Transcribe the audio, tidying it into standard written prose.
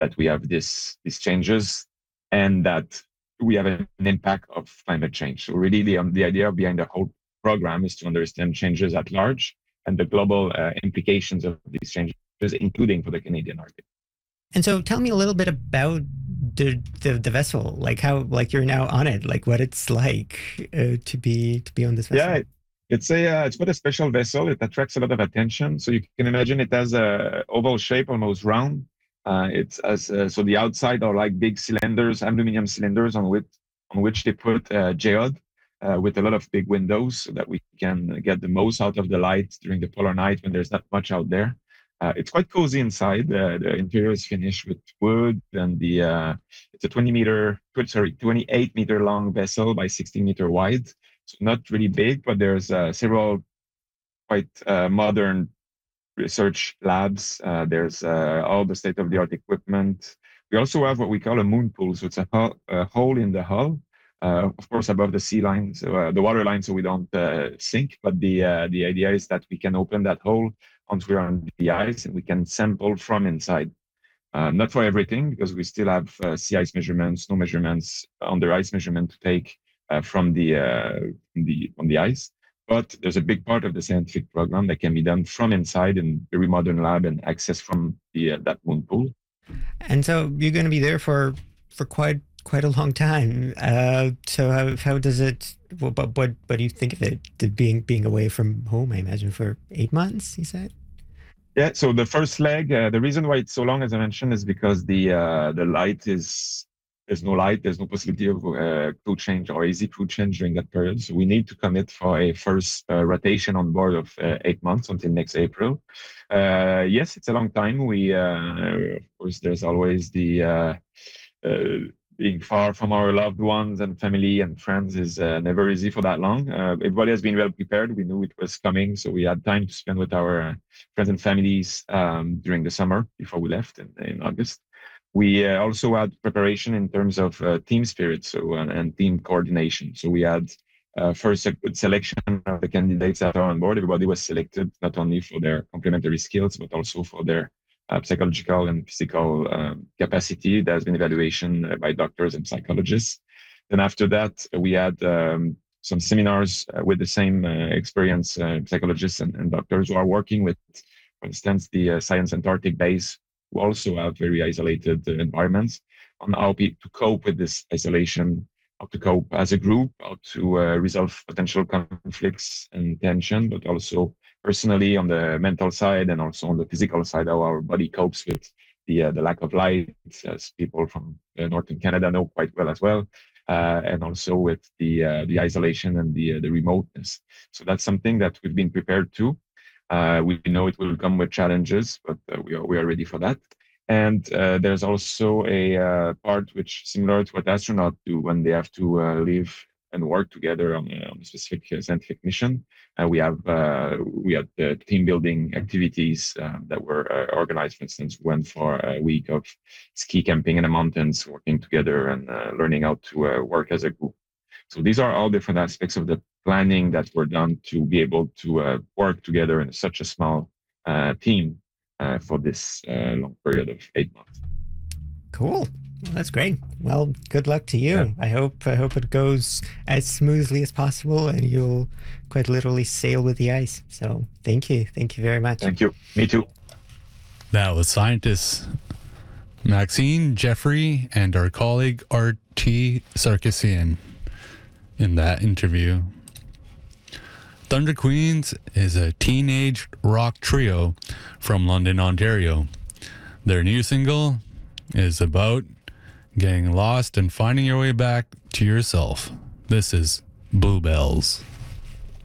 that we have these changes and that we have an impact of climate change. So really the idea behind the whole program is to understand changes at large and the global implications of these changes, including for the Canadian Arctic. And so tell me a little bit about the vessel, like how, like you're now on it, like what it's like to be on this vessel. Yeah, it's quite a special vessel. It attracts a lot of attention. So you can imagine it has a oval shape, almost round. It's as so the outside are like big cylinders, aluminum cylinders on which they put geode with a lot of big windows so that we can get the most out of the light during the polar night when there's not much out there. It's quite cozy inside. The interior is finished with wood, and it's a 28-meter long vessel by 16-meter wide. So not really big, but there's several quite modern research labs. There's all the state-of-the-art equipment. We also have what we call a moon pool. So it's a hole in the hull, of course, above the sea line, so the water line, so we don't sink. But the idea is that we can open that hole once we're on the ice, and we can sample from inside. Not for everything, because we still have sea ice measurements, snow measurements, under ice measurement to take from the ice. But there's a big part of the scientific program that can be done from inside in very modern lab and access from that moon pool. And so you're going to be there for quite a long time. So how does it? What do you think of it? Being away from home, I imagine for 8 months. You said. Yeah. So the first leg, the reason why it's so long, as I mentioned, is because the light is there's no light, there's no possibility of crew change or easy crew change during that period. So we need to commit for a first rotation on board of 8 months until next April. Yes, it's a long time. Of course, there's always the being far from our loved ones and family and friends is never easy for that long. Everybody has been well prepared. We knew it was coming, so we had time to spend with our friends and families during the summer before we left in August. We also had preparation in terms of team spirit, and team coordination. So we had first a good selection of the candidates that are on board. Everybody was selected not only for their complementary skills but also for their psychological and physical capacity. There's been evaluation by doctors and psychologists. Then after that, we had some seminars with the same experienced psychologists and doctors who are working with, for instance, the Science Antarctic base, who also have very isolated environments, on how to cope with this isolation, how to cope as a group, how to resolve potential conflicts and tension, but also personally on the mental side and also on the physical side, how our body copes with the lack of light, as people from northern Canada know quite well as well, and also with the isolation and the remoteness. So that's something that we've been prepared to. We know it will come with challenges, but we are ready for that. And there's also a part which similar to what astronauts do when they have to live and work together on a specific scientific mission. We had the team building activities that were organized. For instance, we went for a week of ski camping in the mountains, working together and learning how to work as a group. So these are all different aspects of the planning that were done to be able to work together in such a small team for this long period of 8 months. Cool. Well, that's great. Well, good luck to you. Yeah. I hope it goes as smoothly as possible, and you'll quite literally sail with the ice. So thank you very much. Thank you. Me too. That was scientists Maxine, Jeffrey, and our colleague R.T. Sarkisian in that interview. Thunder Queens is a teenage rock trio from London, Ontario. Their new single is about getting lost and finding your way back to yourself. This is Bluebells.